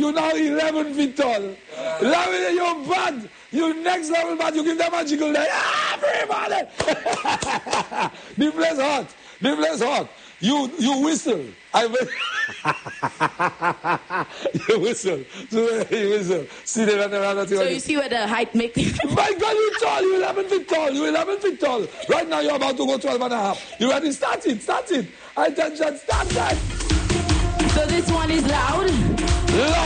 You now 11 feet tall. 11, you're bad. You next level bad. You give them a jiggle there. Everybody. The place hot. The place hot. You whistle. You whistle. So you whistle. See the run. So you see where the height makes difference. My God, you're tall. You're 11 feet tall. You're 11 feet tall. Right now you're about to go 12 and a half. You ready? Start it. Attention, start that. So this one is loud. Loud.